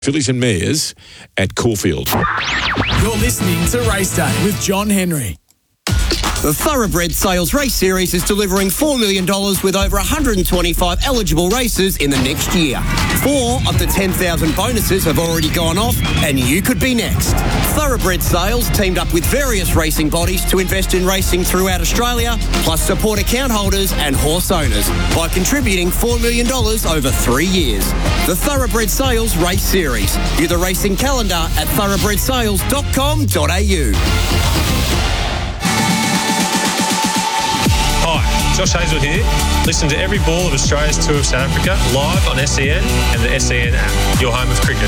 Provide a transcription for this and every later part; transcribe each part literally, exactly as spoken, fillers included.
Fillies and Mares at Caulfield. You're listening to Race Day with John Henry. The Thoroughbred Sales Race Series is delivering four million dollars with over one hundred twenty-five eligible races in the next year. Four of the ten thousand bonuses have already gone off, and you could be next. Thoroughbred Sales teamed up with various racing bodies to invest in racing throughout Australia, plus support account holders and horse owners by contributing four million dollars over three years. The Thoroughbred Sales Race Series. View the racing calendar at thoroughbred sales dot com dot a u. Hi, Josh Hazel here. Listen to every ball of Australia's Tour of South Africa live on S E N and the S E N app, your home of cricket.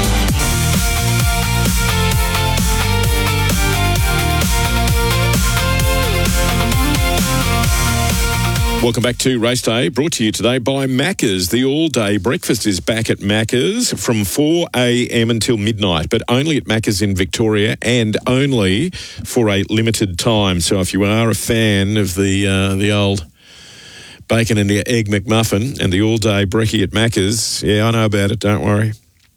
Welcome back to Race Day, brought to you today by Macca's. The all-day breakfast is back at Macca's from four a.m. until midnight, but only at Macca's in Victoria and only for a limited time. So if you are a fan of the uh, the old bacon and the egg McMuffin and the all-day brekkie at Macca's, yeah, I know about it, don't worry.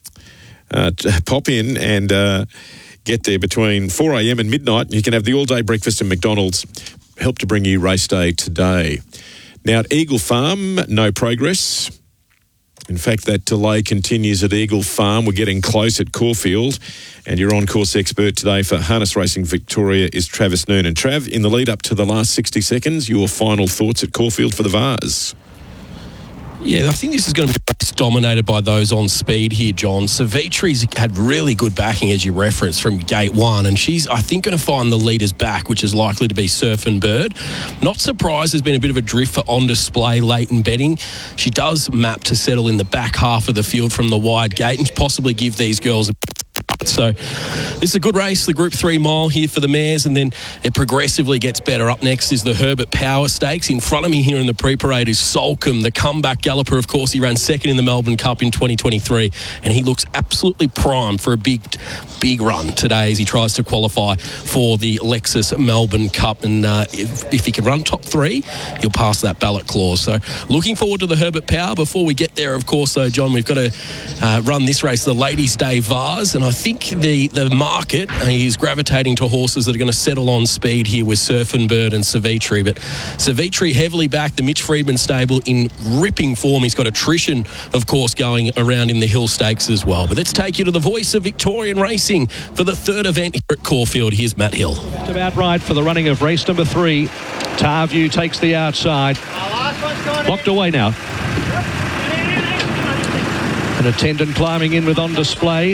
Uh, pop in and uh, get there between four a.m. and midnight. You can have the all-day breakfast at McDonald's. Help to bring you Race Day today. Now, at Eagle Farm, no progress. In fact, that delay continues at Eagle Farm. We're getting close at Caulfield. And your on-course expert today for Harness Racing Victoria is Travis Noonan. Trav, in the lead up to the last sixty seconds, your final thoughts at Caulfield for the Vars? Yeah, I think this is going to be dominated by those on speed here, John. Savitri's had really good backing, as you referenced, from gate one, and she's, I think, going to find the leaders back, which is likely to be Surf and Bird. Not surprised there's been a bbit of a drift for On Display late in betting. She does map to settle in the back half of the field from the wide gate and possibly give these girls a... So this is a good race, the Group three mile here for the mares, and then it progressively gets better. Up next is the Herbert Power Stakes. In front of me here in the pre-parade is Solcombe, the comeback galloper. Of course, he ran second in the Melbourne Cup in twenty twenty-three, and he looks absolutely primed for a big, big run today as he tries to qualify for the Lexus Melbourne Cup. And uh, if, if he can run top three, he'll pass that ballot clause. So looking forward to the Herbert Power. Before we get there, of course, though, John, we've got to uh, run this race, the Ladies' Day Vars, and I think the, the market is gravitating to horses that are going to settle on speed here with Surf and Bird and Savitri. But Savitri heavily backed the Mitch Freedman stable in ripping form. He's got attrition, of course, going around in the Hill Stakes as well. But let's take you to the voice of Victorian racing for the third event here at Caulfield. Here's Matt Hill. Just about right for the running of race number three. Tarview takes the outside. Locked away now. An attendant climbing in with On Display.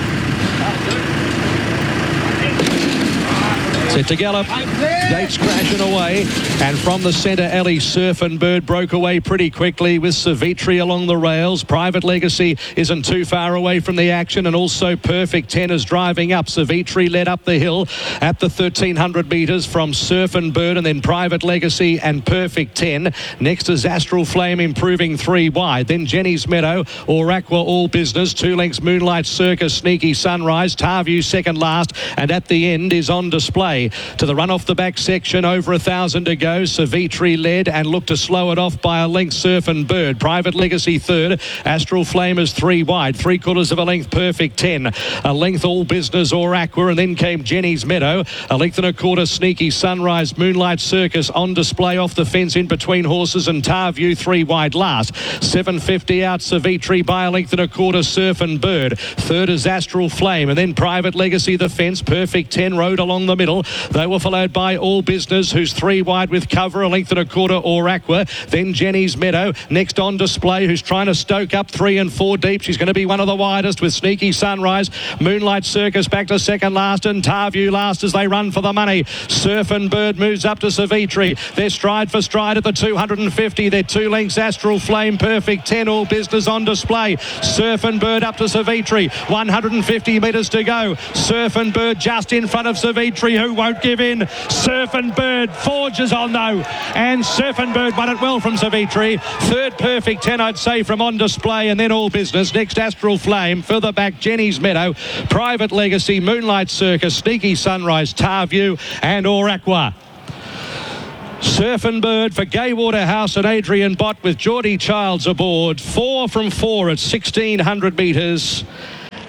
Set to gallop. Gates crashing away. And from the centre, Ellie Surf and Bird broke away pretty quickly with Savitri along the rails. Private Legacy isn't too far away from the action, and also Perfect ten is driving up. Savitri led up the hill at the thirteen hundred metres from Surf and Bird, and then Private Legacy and Perfect ten. Next is Astral Flame improving three wide. Then Jenny's Meadow or Aqua All Business. Two lengths Moonlight Circus, Sneaky Sunrise. Tarview second last, and at the end is On Display. To the run off the back section, over a thousand to go. Savitri led and looked to slow it off by a length. Surf and Bird. Private Legacy third. Astral Flame is three wide. Three quarters of a length. Perfect ten. A length All Business or Aqua, and then came Jenny's Meadow. A length and a quarter Sneaky Sunrise. Moonlight Circus On Display off the fence in between horses, and Tarview three wide last. seven fifty out Savitri by a length and a quarter. Surf and Bird. Third is Astral Flame, and then Private Legacy the fence. Perfect ten rode along the middle. They were followed by All Business, who's three wide with cover, a length and a quarter or Aqua. Then Jenny's Meadow. Next On Display, who's trying to stoke up three and four deep. She's going to be one of the widest with Sneaky Sunrise. Moonlight Circus back to second last, and Tarview last as they run for the money. Surf and Bird moves up to Savitri. They're stride for stride at the two hundred fifty. They're two lengths Astral Flame, Perfect ten, All Business On Display. Surf and Bird up to Savitri. one hundred fifty metres to go. Surf and Bird just in front of Savitri, who won't give in. Surf and Bird forges on though, and Surf and Bird won it well from Savitri. Third Perfect ten, I'd say, from On Display, and then All Business. Next Astral Flame. Further back Jenny's Meadow. Private Legacy, Moonlight Circus, Sneaky Sunrise, Tarview and Aqua. Surf and Bird for Gay Waterhouse and Adrian Bott with Geordie Childs aboard. Four from four at sixteen hundred metres.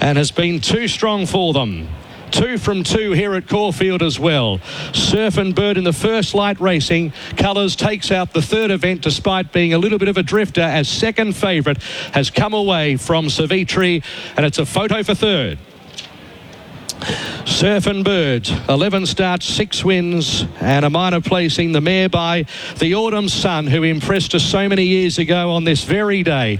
and has been too strong for them. Two from two here at Caulfield as well. Surf and Bird in the first light racing. Colours takes out the third event despite being a little bit of a drifter, as second favourite has come away from Savitri, and it's a photo for third. Surf and Bird, eleven starts, six wins and a minor placing. The mare by the Autumn Sun, who impressed us so many years ago on this very day.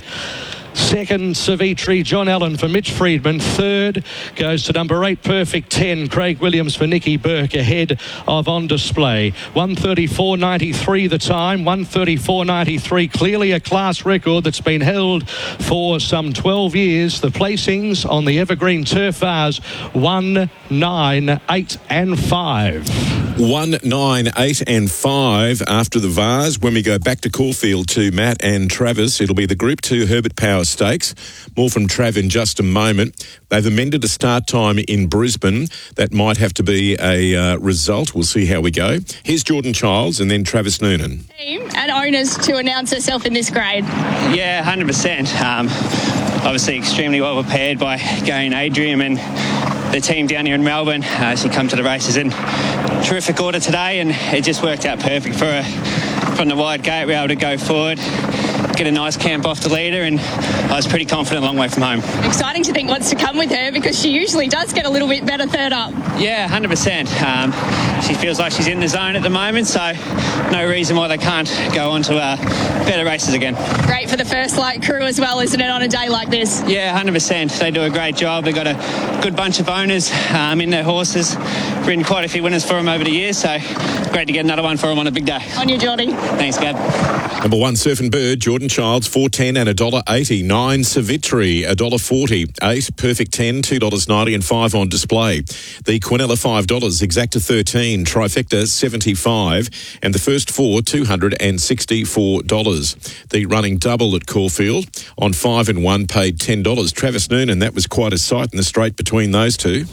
Second, Savitri, John Allen for Mitch Friedman. Third goes to number eight, Perfect ten, Craig Williams for Nicky Burke, ahead of On Display. one thirty-four ninety-three the time, one thirty-four ninety-three, clearly a class record that's been held for some twelve years. The placings on the Evergreen Turf Vars, one, nine, eight and five. One, nine, eight and five after the Vars. When we go back to Caulfield to Matt and Travis, it'll be the Group two Herbert Power Stakes. More from Trav in just a moment. They've amended a start time in Brisbane. That might have to be a uh, result. We'll see how we go. Here's Jordan Childs and then Travis Noonan. Team and owners to announce herself in this grade. Yeah, one hundred percent. Um, obviously extremely well prepared by Gary Adrian and the team down here in Melbourne. Uh, she come to the races in terrific order today, and it just worked out perfect for her. From the wide gate, we were able to go forward, get a nice camp off the leader, and I was pretty confident a long way from home. Exciting to think what's to come with her, because she usually does get a little bit better third up. Yeah, one hundred percent. Um, she feels like she's in the zone at the moment, so no reason why they can't go on to uh, better races again. Great for the First Light crew as well, isn't it, on a day like this? Yeah, one hundred percent. They do a great job. They've got a good bunch of owners um, in their horses. Ridden quite a few winners for them over the years, so great to get another one for them on a big day. On you, Geordie. Thanks, Gab. Number one, Surf and Bird, Jordan Childs, four ten and one dollar eighty. Nine, Savitri, one dollar forty. Eight, Perfect ten, two dollars ninety and five on display. The Quinella, five dollars. Exacta, thirteen. Trifecta, seventy-five. And the first four, two hundred sixty-four dollars. The running double at Caulfield on five and one paid ten dollars. Travis Noonan, that was quite a sight in the straight between those two.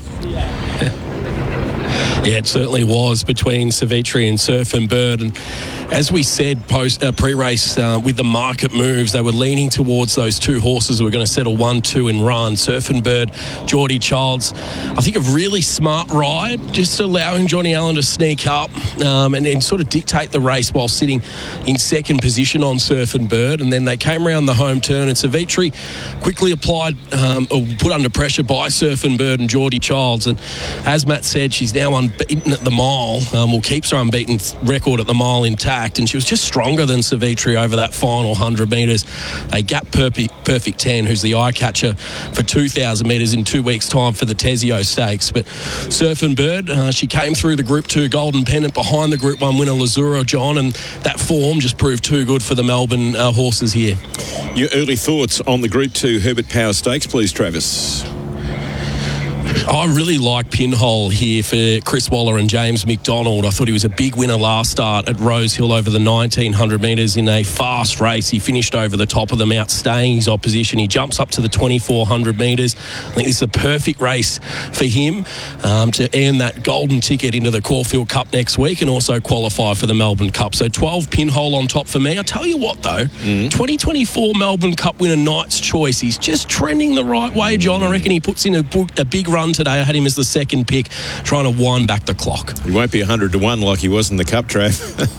Yeah, it certainly was between Savitri and Surf and Bird. And as we said post uh, pre-race uh, with the market moves, they were leaning towards those two horses who were going to settle one, two and run. Surf and Bird, Geordie Childs. I think a really smart ride, just allowing Johnny Allen to sneak up um, and, and sort of dictate the race while sitting in second position on Surf and Bird. And then they came around the home turn, and Savitri quickly applied um, or put under pressure by Surf and Bird and Geordie Childs. And as Matt said, she's now unbeaten at the mile, um, or keeps her unbeaten record at the mile intact. And she was just stronger than Savitri over that final one hundred metres. A gap perfect, perfect ten, who's the eye catcher for two thousand metres in two weeks' time for the Tesio Stakes. But Surf and Bird, uh, she came through the Group two Golden Pennant behind the Group one winner Lazura, John, and that form just proved too good for the Melbourne uh, horses here. Your early thoughts on the Group two Herbert Power Stakes, please, Travis. I really like Pinhole here for Chris Waller and James McDonald. I thought he was a big winner last start at Rose Hill over the nineteen hundred metres in a fast race. He finished over the top of them, outstaying his opposition. He jumps up to the twenty-four hundred metres. I think this is a perfect race for him um, to earn that golden ticket into the Caulfield Cup next week and also qualify for the Melbourne Cup. So twelve Pinhole on top for me. I tell you what, though, mm. twenty twenty-four Melbourne Cup winner Knight's Choice. He's just trending the right way, John. I reckon he puts in a, a big run today. I had him as the second pick, trying to wind back the clock. He won't be one hundred to one like he was in the Cup, Trav.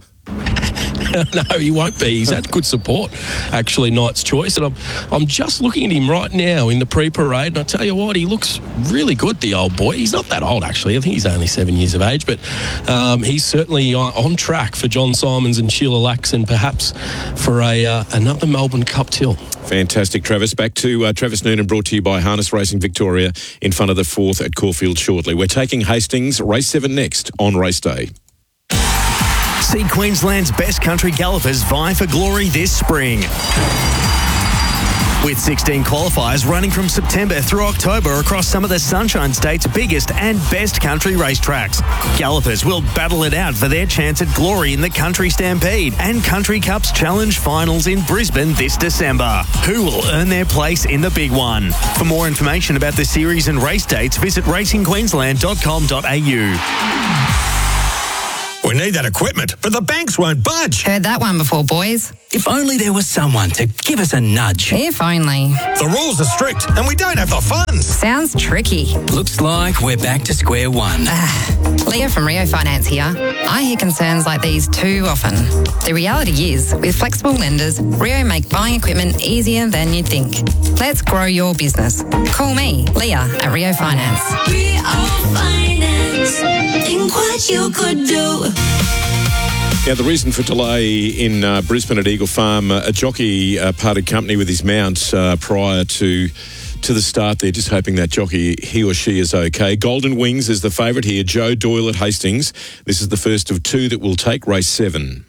No, he won't be. He's had good support, actually, Knight's Choice. And I'm, I'm just looking at him right now in the pre-parade, and I tell you what, he looks really good, the old boy. He's not that old, actually. I think he's only seven years of age, but um, he's certainly on track for John Simons and Sheila Lax, and perhaps for a uh, another Melbourne Cup till. Fantastic, Travis. Back to uh, Travis Noonan, brought to you by Harness Racing Victoria, in front of the fourth at Caulfield shortly. We're taking Hastings, race seven next on race day. See Queensland's best country gallopers vie for glory this spring. With sixteen qualifiers running from September through October across some of the Sunshine State's biggest and best country racetracks. Gallopers will battle it out for their chance at glory in the Country Stampede and Country Cups Challenge Finals in Brisbane this December. Who will earn their place in the big one? For more information about the series and race dates, visit racing queensland dot com dot a u. We need that equipment, but the banks won't budge. Heard that one before, boys. If only there was someone to give us a nudge. If only. The rules are strict and we don't have the funds. Sounds tricky. Looks like we're back to square one. Leah from Rio Finance here. I hear concerns like these too often. The reality is, with flexible lenders, Rio make buying equipment easier than you'd think. Let's grow your business. Call me, Leah, at Rio Finance. Rio Finance. Think what you could do. Now, the reason for delay in uh, Brisbane at Eagle Farm, uh, a jockey uh, parted company with his mount uh, prior to to the start there, just hoping that jockey, he or she is okay. Golden Wings is the favourite here. Joe Doyle at Hastings. This is the first of two that will take race seven.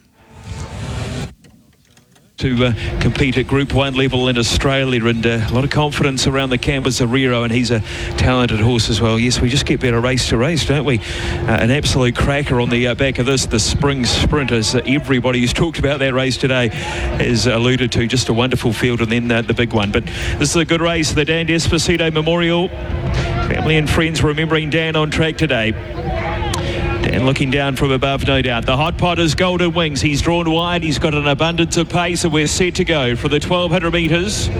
To uh, compete at Group one level in Australia, and uh, a lot of confidence around the camp with Zerero, and he's a talented horse as well. Yes, we just get better race to race, don't we? Uh, an absolute cracker on the uh, back of this, the Spring Sprinters. Uh, everybody who's talked about that race today has alluded to just a wonderful field, and then uh, the big one. But this is a good race, the Dan Despacito Memorial. Family and friends remembering Dan on track today. Dan looking down from above, no doubt. The hot pot is Golden Wings. He's drawn wide. He's got an abundance of pace, and we're set to go for the twelve hundred metres.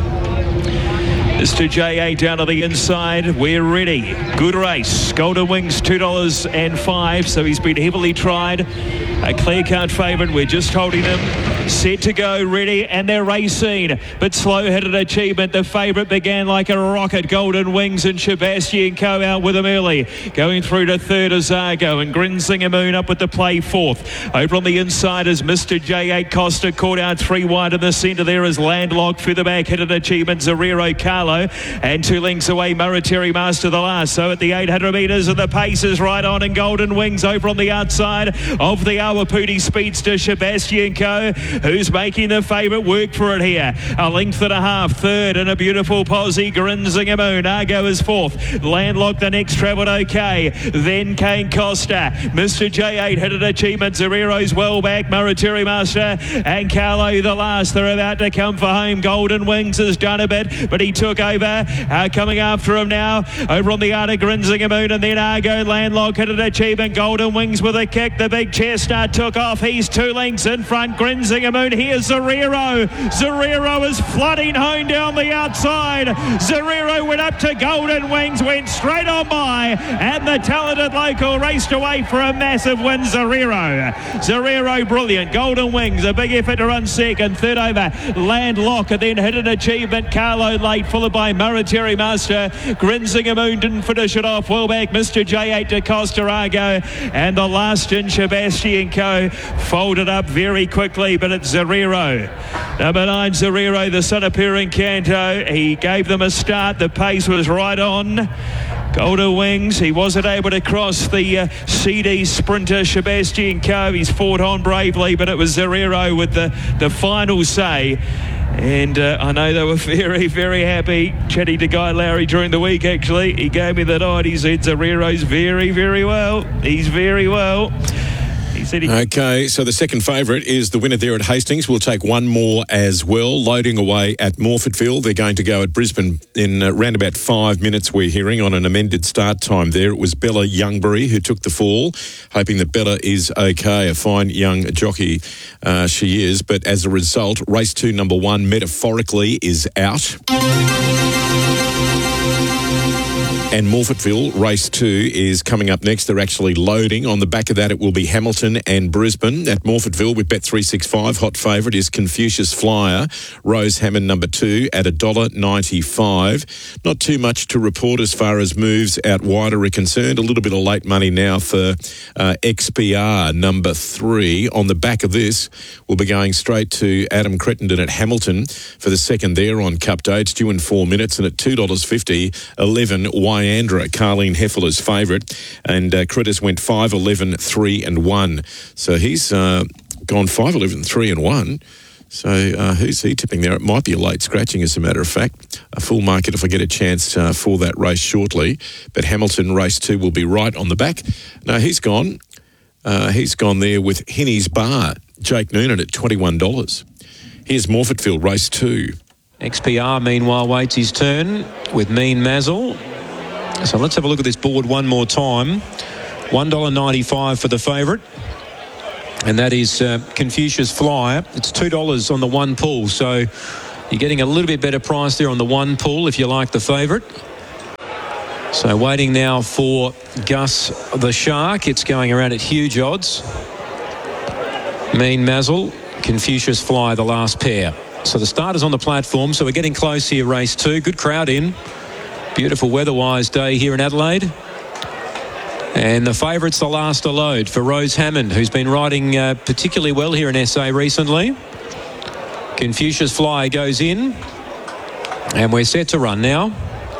Mister J A down to the inside. We're ready. Good race. Golden Wings, two dollars and five. So he's been heavily tried. A clear-cut favourite. We're just holding him. Set to go, ready, and they're racing. But slow-headed Achievement, the favourite, began like a rocket. Golden Wings and Sebastian Co out with him early. Going through to third, Azago, and Grinsinger Moon up with the play fourth. Over on the inside is Mister J eight Costa, caught out three wide in the centre. There is Landlocked, further back, headed Achievement, Zerero Carlo, and two lengths away, Murateri Master the last. So at the eight hundred metres, and the pace is right on, and Golden Wings over on the outside of the Awapudi Speedster, Sebastian Co, who's making the favourite work for it here. A length and a half, third, and a beautiful posse, Grinsinger Moon. Argo is fourth. Landlocked, the next travelled okay. Then Kane Costa. Mister J eight headed Achievement. Zerero's well back. Murateri Master and Carlo the last. They're about to come for home. Golden Wings has done a bit, but he took over. Uh, coming after him now. Over on the outer, Grinsinger Moon, and then Argo. Landlocked headed Achievement. Golden Wings with a kick. The big chestnut took off. He's two lengths in front. Grinsinger Moon. Here's Zerero. Zerero is flooding home down the outside. Zerero went up to Golden Wings, went straight on by, and the talented local raced away for a massive win. Zerero. Zerero brilliant. Golden Wings, a big effort to run second. Third over, Landlocked, and then Hidden Achievement. Carlo late, followed by Murateri Master. Grinsinger Moon didn't finish it off. Well back, Mister J eight to Costa Argo, and the last in Sebastian Co folded up very quickly, but it's Zerero. Number nine, Zerero, the son of Perin Canto. He gave them a start. The pace was right on. Golden Wings, he wasn't able to cross the uh, C D sprinter Sebastian Co. He's fought on bravely, but it was Zerero with the, the final say. And uh, I know they were very, very happy. Chatting to Guy Lowry during the week, actually. He gave me the nod. He said Zerero's very, very well. He's very well. He said he- Okay, so the second favourite is the winner there at Hastings. We'll take one more as well. Loading away at Morfettville. They're going to go at Brisbane in uh, around about five minutes, we're hearing, on an amended start time there. It was Bella Youngbury who took the fall, hoping that Bella is okay. A fine young jockey uh, she is. But as a result, race two, number one, Metaphorically, is out. And Morfettville, race two, is coming up next. They're actually loading. On the back of that, it will be Hamilton and Brisbane. At Morfettville with Bet three sixty-five, hot favourite is Confucius Flyer. Rose Hammond, number two, at one dollar ninety-five. Not too much to report as far as moves out wider are concerned. A little bit of late money now for uh, X P R, number three. On the back of this, we'll be going straight to Adam Crittenden at Hamilton for the second there on Cup Day. It's due in four minutes, and at two dollars fifty, eleven, Wyandra, Carleen Heffeler's favourite, and uh, Critters went five, eleven, three and one. So he's uh, gone five, eleven, three and one. So uh, who's he tipping there? It might be a late scratching, as a matter of fact. A full market if I get a chance uh, for that race shortly. But Hamilton race two will be right on the back. No, he's gone. Uh, he's gone there with Henny's Bar, Jake Noonan at twenty-one dollars. Here's Morfettville race two. X P R, meanwhile, waits his turn with Mean Mazzle. So let's have a look at this board one more time. one dollar ninety-five for the favourite. and that is uh, Confucius Flyer. It's two dollars on the one pull, so you're getting a little bit better price there on the one pull if you like the favourite. So waiting now for Gus the Shark. It's going around at huge odds. Mean Mazzle, Confucius Fly, the last pair. So the starters on the platform, so we're getting close here, race two. Good crowd in. Beautiful weather-wise day here in Adelaide. And the favourite's the last to load for Rose Hammond, who's been riding uh, particularly well here in S A recently. Confucius Fly goes in. And we're set to run now.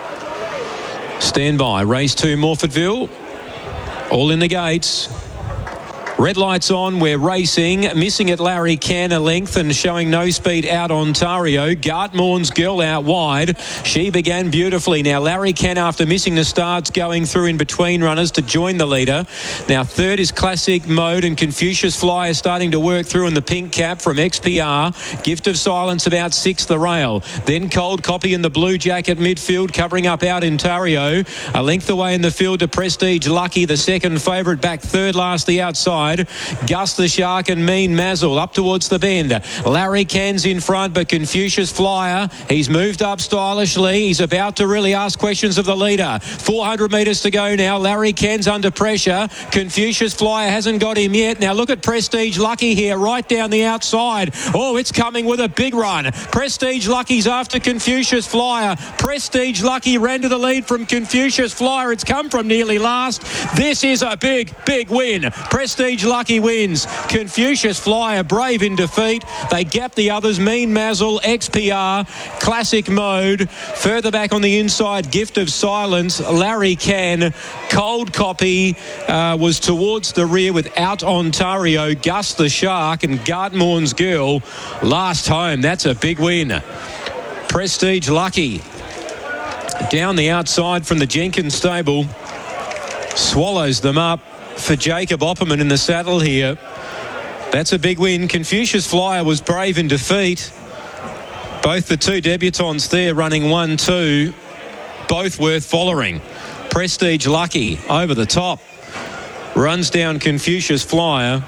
Stand by. Race two, Morfettville. All in the gates. Red lights on, we're racing. Missing at Larry Can a length and showing no speed out Ontario. Gartmorn's Girl out wide. She began beautifully. Now Larry Can, after missing the starts, going through in between runners to join the leader. Now third is Classic Mode, and Confucius Fly is starting to work through in the pink cap from X P R. Gift of Silence about sixth, the rail. Then Cold Copy in the blue jacket midfield, covering up out Ontario. A length away in the field to Prestige Lucky, the second favourite, back third last the outside. Gus the Shark and Mean Mazzle up towards the bend. Larry Can's in front, but Confucius Flyer, he's moved up stylishly. He's about to really ask questions of the leader. four hundred metres to go now. Larry Can's under pressure. Confucius Flyer hasn't got him yet. Now look at Prestige Lucky here, right down the outside. Oh, it's coming with a big run. Prestige Lucky's after Confucius Flyer. Prestige Lucky ran to the lead from Confucius Flyer. It's come from nearly last. This is a big, big win. Prestige Lucky wins. Confucius Flyer brave in defeat. They gap the others. Mean Mazzle, X P R, Classic Mode. Further back on the inside, Gift of Silence, Larry Can. Cold Copy uh, was towards the rear with Out Ontario, Gus the Shark and Gartmorn's Girl last home. That's a big win. Prestige Lucky down the outside from the Jenkins stable. Swallows them up for Jacob Opperman in the saddle here. That's a big win. Confucius Flyer was brave in defeat. Both the two debutants there running one two, both worth following. Prestige Lucky over the top, runs down Confucius Flyer,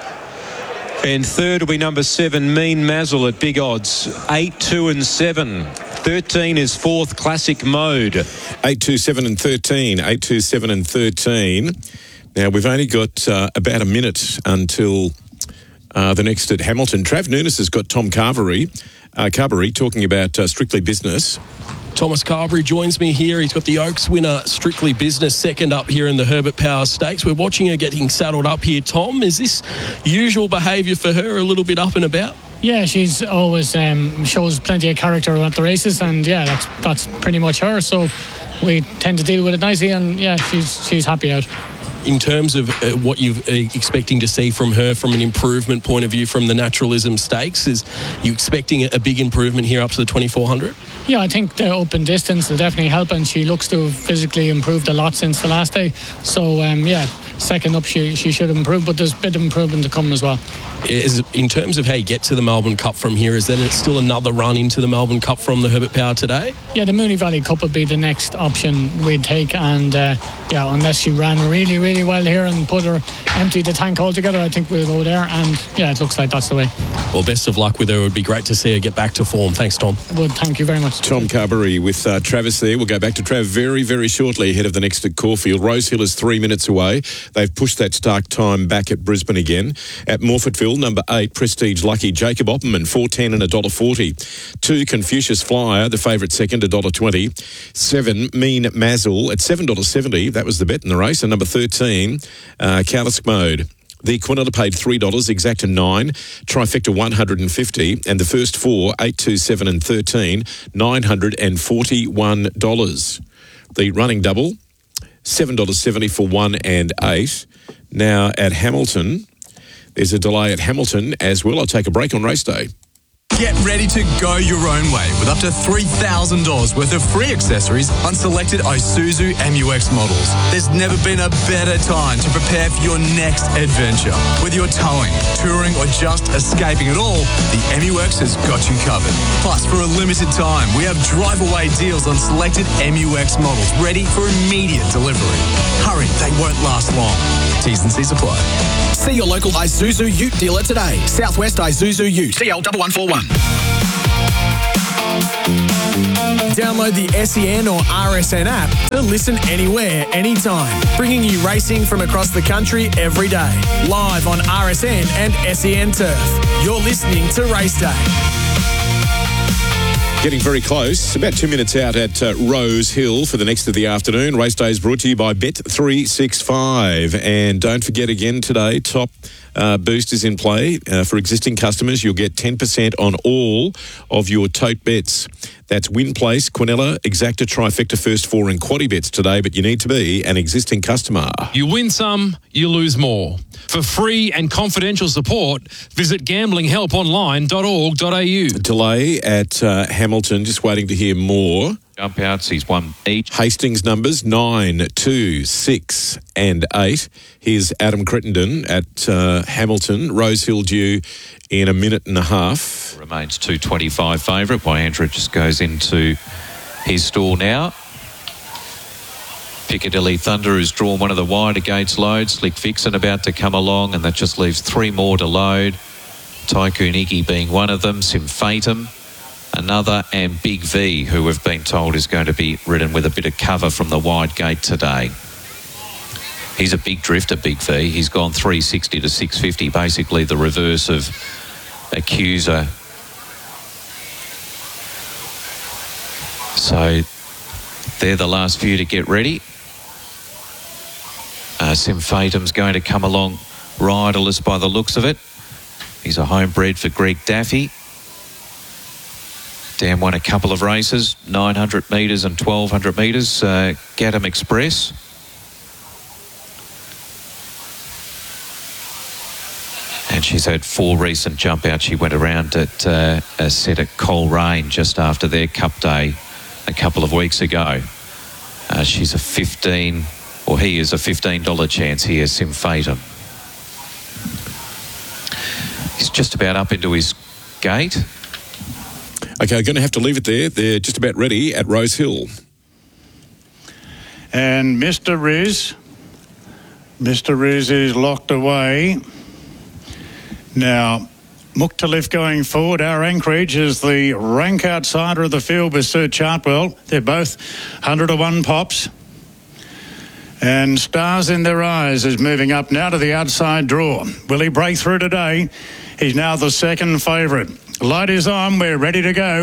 and third will be number seven, Mean Mazzle at big odds. Eight, two and seven. thirteen is fourth, Classic Mode. Eight, two, seven and thirteen. Eight, two, seven and thirteen. Now, we've only got uh, about a minute until uh, the next at Hamilton. Trav Nunes has got Tom Carberry, uh, Carberry talking about uh, Strictly Business. Thomas Carberry joins me here. He's got the Oaks winner, Strictly Business, second up here in the Herbert Power Stakes. We're watching her getting saddled up here, Tom. Is this usual behaviour for her, a little bit up and about? Yeah, she's always um, shows plenty of character at the races, and yeah, that's that's pretty much her. So we tend to deal with it nicely, and yeah, she's she's happy out. In terms of uh, what you're uh, expecting to see from her from an improvement point of view from the Naturalism Stakes, is you expecting a, a big improvement here up to the twenty-four hundred? Yeah, I think the open distance will definitely help, and she looks to have physically improved a lot since the last day. So, um, yeah, second up she, she should improve, but there's a bit of improvement to come as well. Is, in terms of how you get to the Melbourne Cup from here, is there still another run into the Melbourne Cup from the Herbert Power today? Yeah, the Moonee Valley Cup would be the next option we'd take, and uh, yeah, unless she ran really, really well here and put her, empty the tank altogether, I think we'll go there, and yeah, it looks like that's the way. Well, best of luck with her. It would be great to see her get back to form. Thanks, Tom. Well, thank you very much. Tom Carberry with uh, Travis there. We'll go back to Trav very, very shortly ahead of the next at Caulfield. Rosehill is three minutes away. They've pushed that start time back at Brisbane again. At Morfettville, number eight, Prestige Lucky, Jacob Opperman, four ten and one dollar forty. Two, Confucius Flyer, the favourite second, one dollar twenty. Seven, Mean Mazzle at seven dollars seventy. That was the bet in the race. And number thirteen, uh, Classic Mode. The Quinella paid three dollars, Exacta nine, Trifecta one hundred fifty, and the first four, eight, two, seven and thirteen, nine hundred forty-one dollars. The running double, seven dollars seventy for one and eight. Now at Hamilton, there's a delay at Hamilton as well. I'll take a break on race day. Get ready to go your own way with up to three thousand dollars worth of free accessories on selected Isuzu M U X models. There's never been a better time to prepare for your next adventure. Whether you're towing, touring, or just escaping it all, the M U X has got you covered. Plus, for a limited time, we have drive-away deals on selected M U X models ready for immediate delivery. Hurry, they won't last long. T's and C's apply. See your local Isuzu Ute dealer today. Southwest Isuzu Ute. C L one one four one. Download the S E N or R S N app to listen anywhere, anytime. Bringing you racing from across the country every day. Live on R S N and S E N Turf. You're listening to Race Day. Getting very close. About two minutes out at uh, Rose Hill for the next of the afternoon. Race Day is brought to you by Bet three sixty-five. And don't forget again today, top uh, boost is in play. Uh, for existing customers, you'll get ten percent on all of your tote bets. That's Win Place, Quinella, Exacta, Trifecta, First Four and Quaddy bets today, but you need to be an existing customer. You win some, you lose more. For free and confidential support, visit gambling help online dot org dot a u. Delay at uh, Hamilton, just waiting to hear more. Jump outs, he's won each. Hastings numbers nine, two, six and eight. Here's Adam Crittenden at uh, Hamilton. Rose Hill due in a minute and a half. Remains two twenty-five favourite. While Andrew just goes into his stall now. Piccadilly Thunder has drawn one of the wider gates load. Slick Vixen about to come along, and that just leaves three more to load. Tycoon Iggy being one of them. Symphatum another, and Big V, who we've been told is going to be ridden with a bit of cover from the wide gate today. He's a big drifter, Big V. He's gone three sixty to six fifty, basically the reverse of Accuser. So they're the last few to get ready. Uh, Symphatum's going to come along riderless by the looks of it. He's a homebred for Greg Daffy. Dan won a couple of races, nine hundred metres and twelve hundred metres. Uh, Gatham Express. And she's had four recent jump outs. She went around at uh, a set at Coleraine just after their Cup Day a couple of weeks ago. Uh, she's a fifteen, or he is a fifteen dollar chance here, Symphatum. He's just about up into his gate. Okay, going to have to leave it there. They're just about ready at Rose Hill. And Mister Riz, Mister Riz is locked away. Now, Mukhtalif going forward. Our Anchorage is the rank outsider of the field with Sir Chartwell. They're both one hundred to one pops. And Stars in Their Eyes is moving up now to the outside draw. Will he break through today? He's now the second favourite. Light is on. We're ready to go.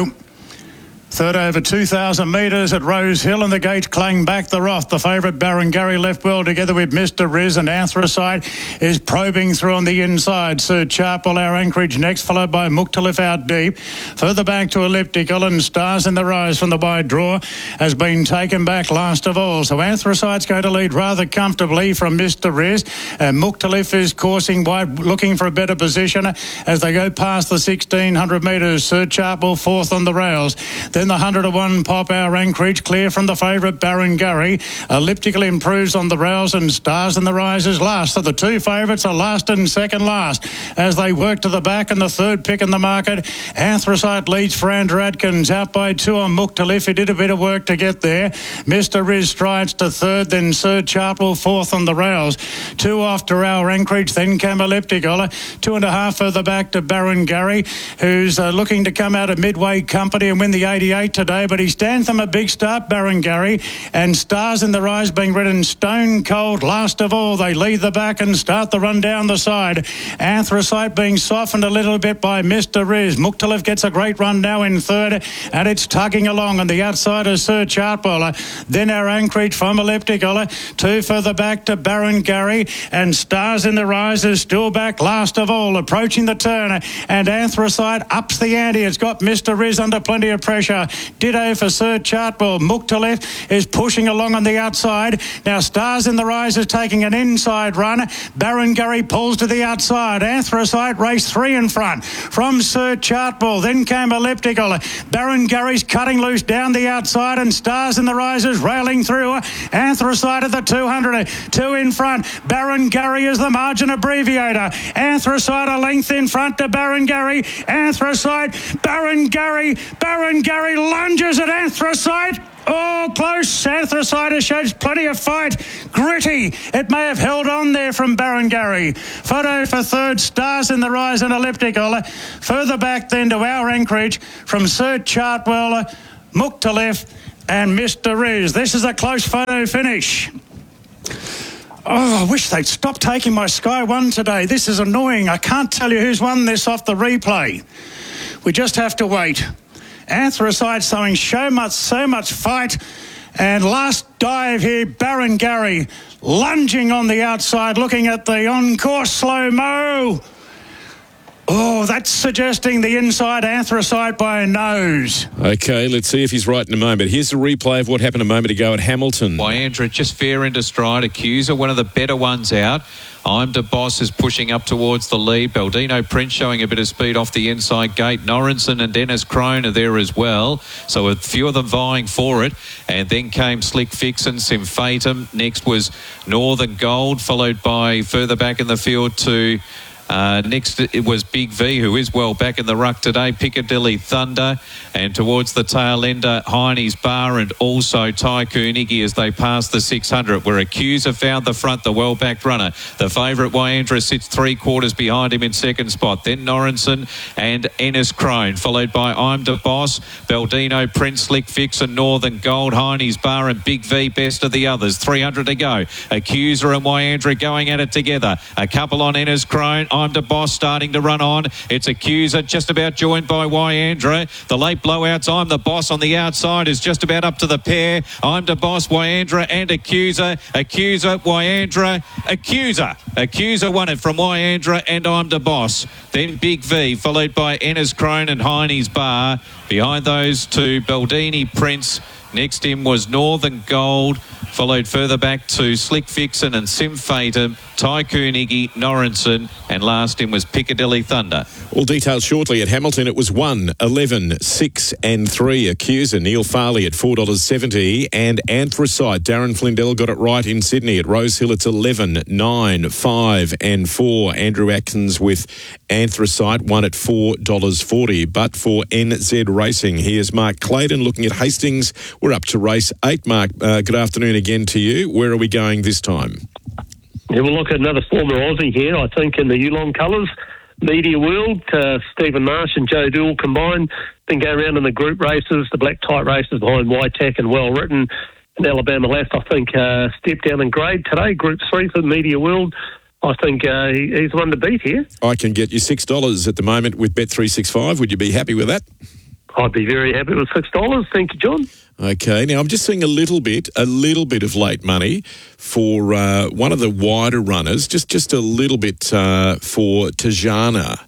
Third over two thousand metres at Rose Hill, and the gates clang back the Roth. The favourite Baron Gary left well together with Mister Riz, and Anthracite is probing through on the inside. Sir Chartwell, our Anchorage next, followed by Mukhtalif out deep. Further back to Elliptical, and Stars in the Rise from the wide draw has been taken back last of all. So Anthracite's going to lead rather comfortably from Mister Riz, and Mukhtalif is coursing wide, looking for a better position as they go past the sixteen hundred metres. Sir Chartwell fourth on the rails. Then the one hundred to one pop, our Anchorage, clear from the favourite Baron Gary. Elliptical improves on the rails, and Stars in the Rise is last. So the two favourites are last and second last as they work to the back, and the third pick in the market. Anthracite leads for Andrew Atkins, out by two on Mukhtalif. He did a bit of work to get there. Mister Riz strides to third, then Sir Chartwell fourth on the rails. Two off to our Anchorage, then came Elliptical. Two and a half further back to Baron Gary, who's uh, looking to come out of Midway Company and win the eighty-eight today, but he stands them a big start, Baron Gary, and Stars in the Rise being ridden stone cold last of all. They lead the back and start the run down the side. Anthracite being softened a little bit by Mister Riz. Mukhtalif gets a great run now in third, and it's tugging along on the outside of Sir Chartwell. Then our Anchorage from Elliptical. Two further back to Baron Gary, and Stars in the Rise is still back last of all, approaching the turn, and Anthracite ups the ante. It's got Mister Riz under plenty of pressure. Ditto for Sir Chartwell. Mukhtalif is pushing along on the outside. Now Stars in the Rise is taking an inside run. Baron Gary pulls to the outside. Anthracite race three in front from Sir Chartwell. Then came Elliptical. Baron Gary's cutting loose down the outside, and Stars in the Rise is railing through. Anthracite at the two hundred. Two in front. Baron Gary is the margin abbreviator. Anthracite a length in front to Baron Gary. Anthracite, Baron Gary, Baron Gary lunges at Anthracite. Oh, close. Anthracite shows plenty of fight. Gritty. It may have held on there from Barangarry. Photo for third. Stars in the Rise and Elliptical. Further back then to our Anchorage from Sir Chartwell, Muktalef and Mister Riz. This is a close photo finish. Oh, I wish they'd stop taking my Sky One today. This is annoying. I can't tell you who's won this off the replay. We just have to wait. Anthracite showing so much, so much fight. And last dive here, Barangarry lunging on the outside, looking at the on-course slow-mo. Oh, that's suggesting the inside Anthracite by a nose. Okay, let's see if he's right in a moment. Here's a replay of what happened a moment ago at Hamilton. Wyandra just fair into stride. Accuser, one of the better ones out. I'm De Boss is pushing up towards the lead. Baldino Prince showing a bit of speed off the inside gate. Norrinson and Dennis Crone are there as well. So a few of them vying for it. And then came Slick Fixin, Symphatum. Next was Northern Gold, followed by further back in the field to... Uh, next it was Big V, who is well back in the ruck today. Piccadilly Thunder, and towards the tail ender, Heine's Bar, and also Tycoon Iggy as they pass the six hundred, where Accuser found the front, the well-backed runner. The favourite Wyandra sits three quarters behind him in second spot. Then Norrinson and Ennis Crone, followed by I'm De Boss, Baldino Prince, Slick Fix and Northern Gold, Heine's Bar and Big V, best of the others. three hundred to go. Accuser and Wyandra going at it together. A couple on Ennis Crone. I'm De Boss starting to run on. It's Accuser just about joined by Wyandra. The late blowouts, I'm De Boss on the outside is just about up to the pair. I'm De Boss, Wyandra and Accuser. Accuser, Wyandra, Accuser. Accuser won it from Wyandra and I'm De Boss. Then Big V, followed by Ennis Crone and Heine's Bar. Behind those two, Baldini Prince. Next in was Northern Gold, followed further back to Slick Fixin and Symphatum, Tycoon Iggy, Norrinson, and last in was Piccadilly Thunder. All details shortly. At Hamilton, it was one, eleven, six and three. Accuser, Neil Farley at four dollars seventy, and Anthracite, Darren Flindell got it right in Sydney. At Rosehill, it's eleven, nine, five and four. Andrew Atkins with Anthracite, won at four dollars forty. But for N Z Racing, here's Mark Clayton looking at Hastings. We're up to race eight. Mark, uh, good afternoon again to you. Where are we going this time? Yeah, we'll look at another former Aussie here, I think, in the Yulong colours. Media World, uh, Stephen Marsh and Joe Dool combined. Then go around in the group races, the black type races behind Whitec and Well Written. And Alabama Left, I think, uh, stepped down in grade today. Group three for Media World. I think uh, he, he's the one to beat here. I can get you six dollars at the moment with Bet three sixty-five. Would you be happy with that? I'd be very happy with six dollars. Thank you, John. Okay, now I'm just seeing a little bit, a little bit of late money for uh, one of the wider runners, just just a little bit uh, for Tajana.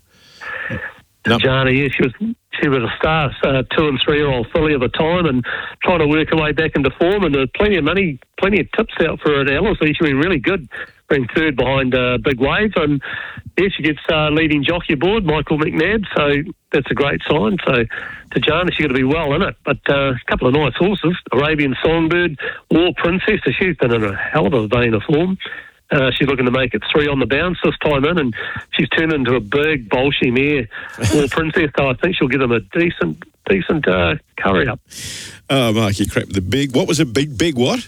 Tajana, yeah, she was she was a star, uh, two and three year old filly at the time, and trying to work her way back into form. And there's plenty of money, plenty of tips out for her at Ellis. She's been really good, being third behind uh, Big Wave, and yeah, she gets uh, leading jockey aboard, Michael McNabb. So that's a great sign. So Tajana, she's got to be well in it. But uh, a couple of nice horses, Arabian Songbird, War Princess. So she's been in a hell of a vein of form. Uh, she's looking to make it three on the bounce this time in, and she's turned into a big, bolshy mare, War Princess. So I think she'll give them a decent, decent uh, curry up. Oh, Mark, you crap the big. What was a big, big what?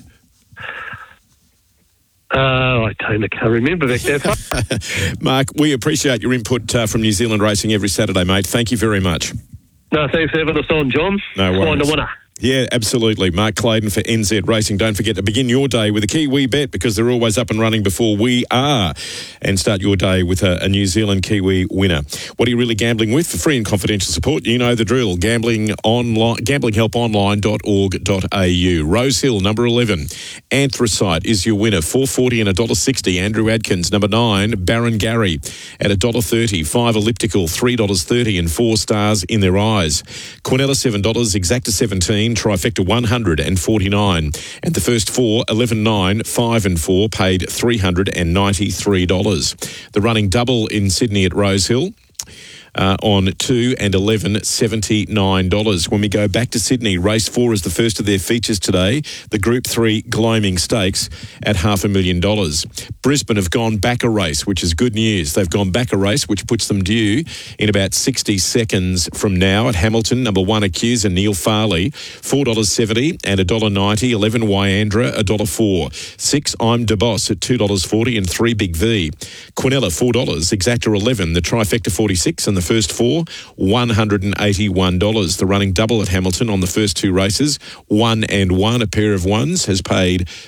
Uh, I don't I can't remember back there. Mark, we appreciate your input uh, from New Zealand Racing every Saturday, mate. Thank you very much. No, thanks for having us on, John. No worries. Find a winner. Yeah, absolutely. Mark Clayton for N Z Racing. Don't forget to begin your day with a Kiwi bet, because they're always up and running before we are. And start your day with a, a New Zealand Kiwi winner. What are you really gambling with? For free and confidential support, you know the drill. Gambling online, gamblinghelp online dot org dot a u. Rosehill, number eleven. Anthracite is your winner. four forty and one dollar sixty. Andrew Adkins, number nine. Barangarry at one dollar thirty. five Elliptical, three dollars thirty and four stars in their eyes. Quinella, seven dollars. Exacta, seventeen. Trifecta, one hundred forty-nine. And the first four, eleven, nine, five and four, paid three hundred ninety-three dollars. The running double in Sydney at Rosehill. uh, on two and eleven, seventy-nine dollars. When we go back to Sydney, race four is the first of their features today, the Group three Gloaming Stakes at half a million dollars. Brisbane have gone back a race, which is good news. They've gone back a race, which puts them due in about sixty seconds from now at Hamilton. Number one, Accuser, Neil Farley, four dollars seventy and one dollar ninety. eleven, Wyandra, one dollar four. six, I'm DeBoss at two dollars forty and three, Big V. Quinella, four dollars. Exacta, eleven. The Trifecta, forty-six. And the first four, one hundred eighty-one dollars. The running double at Hamilton on the first two races, one and one, a pair of ones, has paid